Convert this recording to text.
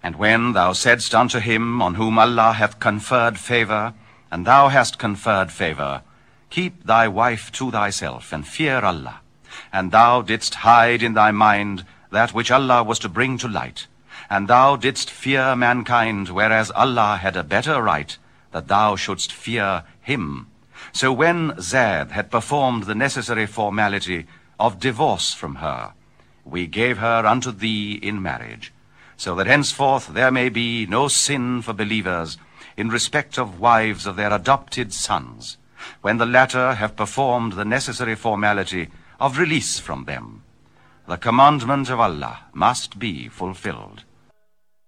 And when thou saidst unto him on whom Allah hath conferred favor, and thou hast conferred favor, keep thy wife to thyself, and fear Allah, and thou didst hide in thy mind that which Allah was to bring to light, and thou didst fear mankind, whereas Allah had a better right that thou shouldst fear him. So when Zaid had performed the necessary formality of divorce from her, we gave her unto thee in marriage, so that henceforth there may be no sin for believers in respect of wives of their adopted sons, when the latter have performed the necessary formality of release from them. The commandment of Allah must be fulfilled.